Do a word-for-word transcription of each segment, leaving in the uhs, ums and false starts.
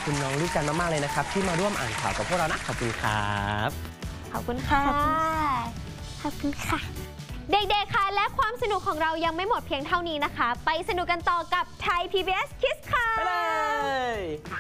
คุณน้องลูกกันมากๆเลยนะครับที่มาร่วมอ่านข่าวกับพวกเรานะขอบคุณครับขอบคุณค่ะขอบคุณค่ะเด็กๆค่ะและความสนุกของเรายังไม่หมดเพียงเท่านี้นะคะไปสนุกกันต่อกับไทย พี บี เอส Kids ค่ะไปเลย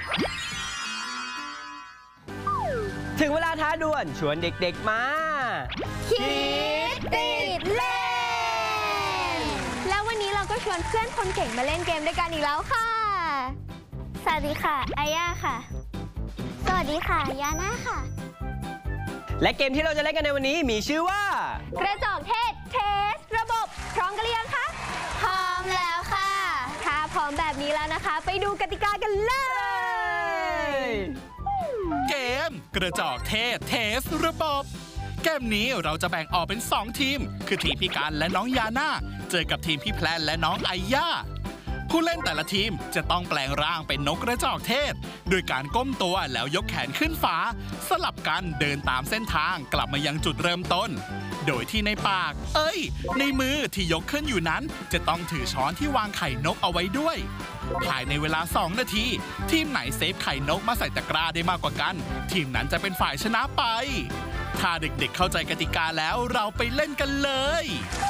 ถึงเวลาท้าดวลชวนเด็กๆมาคิดติดเล่นแล้ววันนี้เราก็ชวนเพื่อนคนเก่งมาเล่นเกมด้วยกันอีกแล้วค่ะสวัสดีค่ะอาย่าค่ะสวัสดีค่ะยาน่าค่ะและเกมที่เราจะเล่นกันในวันนี้มีชื่อว่ากระจอกเทศเทสระบบพร้อมกันหรือยังคะพร้อมแล้วค่ะถ้าพร้อมแบบนี้แล้วนะคะไปดูกติกากันเลยเกมกระจอกเทศเทสระบบเกมนี้เราจะแบ่งออกเป็นสองทีมคือทีมพี่การและน้องยาน่าเจอกับทีมพี่แพลนและน้องไอย่าผู้เล่นแต่ละทีมจะต้องแปลงร่างเป็นนกกระจอกเทศโดยการก้มตัวแล้วยกแขนขึ้นฟ้าสลับกันเดินตามเส้นทางกลับมายังจุดเริ่มต้นโดยที่ในปากเอ้ยในมือที่ยกขึ้นอยู่นั้นจะต้องถือช้อนที่วางไข่นกเอาไว้ด้วยภายในเวลาสองนาทีทีมไหนเซฟไข่นกมาใส่ตะกร้าได้มากกว่ากันทีมนั้นจะเป็นฝ่ายชนะไปถ้าเด็กๆเข้าใจกติกาแล้วเราไปเล่นกันเลย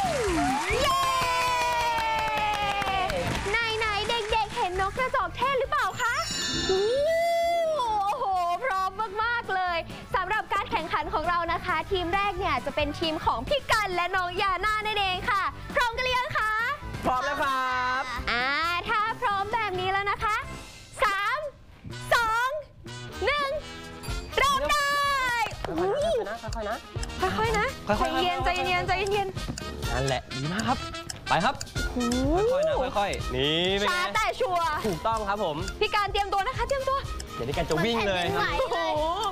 นกกระจอกเทศหรือเปล่าคะโอ้โหพร้อมมากๆเลยสำหรับการแข่งขันของเรานะคะทีมแรกเนี่ยจะเป็นทีมของพี่กันและน้องยาน่านั่นเองค่ะพร้อมกันหรือยังคะพร้อมแล้วครับอ่าถ้าพร้อมแบบนี้แล้วนะคะสาม สอง หนึ่งเริ่มได้ค่อยๆนะค่อยๆนะใจเย็นใจเย็นใจเย็นนั่นแหละดีมากครับไปครับค่อยๆนะค่อยๆนี่เป็นไงช้าแต่ชัวร์ถูกต้องครับผมพี่การเตรียมตัวนะคะเตรียมตัวเดี๋ยวพี่การจะวิ่งเลยครับโอ้โห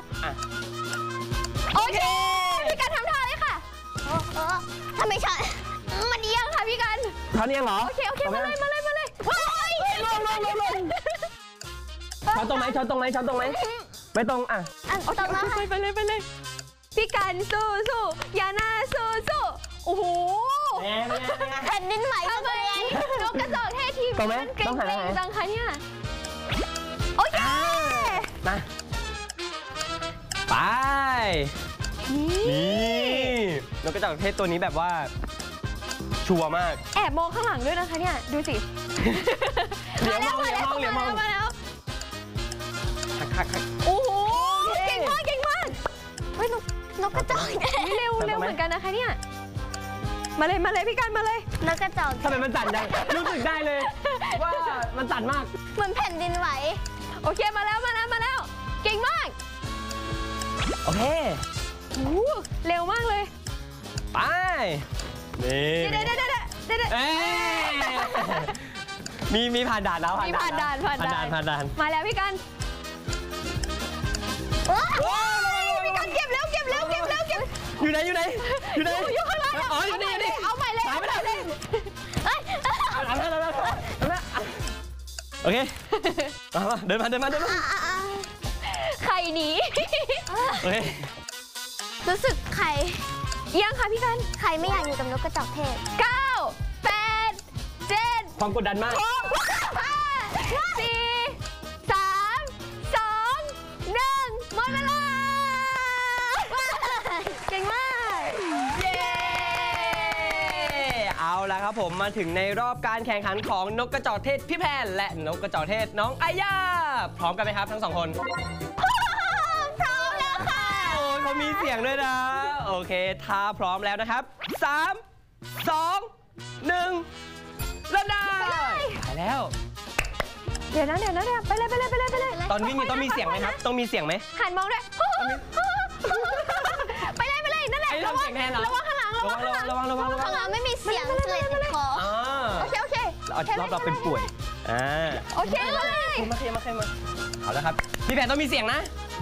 โอเคพี่การทำท่าเลยค่ะเออทำไมฉันมันเอียงค่ะพี่การท่านี้เหรอโอเคโอเคมาเลยมาเลยมาเลยว้ายลงลงลงลงช้อนตรงไหนช้อนตรงไหนช้อนตรงไหนไม่ตรงอ่ะโอเคไปเลยไปเลยพี่การสู้สู้ยาน่าสู้สู้โอ้โหแผ่นดินไหวทำไมนกกระจอกเทศทีมมันเก่งๆจังคะเนี่ยโอเคมาไปนี่นกกระจอกเทศตัวนี้แบบว่าชัวร์มากแอบมองข้างหลังด้วยนะคะเนี่ยดูสิเหลียวมองเหลียวมองเหลียวมองมาแล้วคักโอ้โหเก่งมากเก่งมากเฮ้ยนกกระจอกเร็วเร็วเหมือนกันนะคะเนี่ยมาเลยมาเลยพี่การมาเลยนกกระจอกทำไมมันสั่นจังรู้สึกได้เลยว่ามันสั่นมากเหมือนแผ่นดินไหวโอเคมาแล้วมาแล้วมาแล้วเก่งมากโอเคโอ้เร็วมากเลยไปนี่เด็ดเด็ดเด็ดเด็ดมีมีผ่านด่านแล้วมีผ่านด่านผ่านด่านผ่านด่านมาแล้วพี่การพี่การเก็บแล้วเก็บแล้วเก็บแล้วเก็บอยู่ไหนอยู่ไหนอยู่ไหนอยู่ข้างล่างอ๋ออยู่นี่อยู่นี่เอาใหม่เลยหายไปไหนเลยเอาแล้วเอาแล้วเอาแล้วโอเคมาเดินมาเดินมาเดินมาไข่หนีโอเครู้สึกไข่เอียงค่ะพี่กันไข่ไม่อยากอยู่กับนกกระจอกเทศเก้า แปด เจ็ดความกดดันมากสี่ สาม สอง หนึ่งหมดเวลาเก่งมากเย้เอาละครับผมมาถึงในรอบการแข่งขันของนกกระจอกเทศพี่แพนและนกกระจอกเทศน้องอาย่าพร้อมกันไหมครับทั้งสองคนพร้อมแล้วค่ะโอ้เขามีเสียงด้วยนะโอเคถ้าพร้อมแล้วนะครับสาม สอง หนึ่งเริ่มได้ไปแล้วเดี๋ยวนะเดี๋ยวนะเดี๋ยวไปเลยไปเลยไปเลยไปเลยตอนวิ่งต้องมีเสียงไหมครับต้องมีเสียงไหมหันมองด้วยไปเลยไปเลยนั่นแหละระวังระวังข้างหลังระวังระวังระวังระวังข้างหลังไม่มีเสียงเลยติดคอโอเคโอเครอบเราเป็นป่วยอ่าโอเคเลยมาเคลียร์มาเคลียร์มาเอาแล้วครับพี่แพนต้องมีเสียงนะ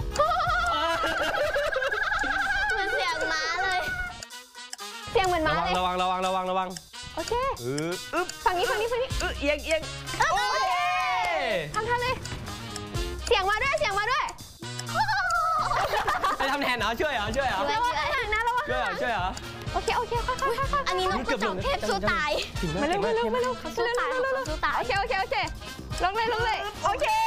เหมือนเสียงม้าเลยเสียงเหมือนม้าเลยระวังระวังระวังระวังโอเคอึ๊บฝั่งนี้ฝั่งนี้ฝั่งนี้เอียงเอียงโอเคทำท่าเลยเสียงมาด้วยเสียงมาด้วยไปทำแทนเหรอช่วยเหรอช่วยเหรอระวังข้างหลังนะระวังช่วยเหรอช่วยเหรอโอเคโอเคค่อยๆค่อยๆอันนี้นกกระจอกเทศสู้ตายมาเร็วมาเร็วมาเร็วสู้ตายสู้ตายโอเคโอเคโอเคลงเลยลงเลยโอเค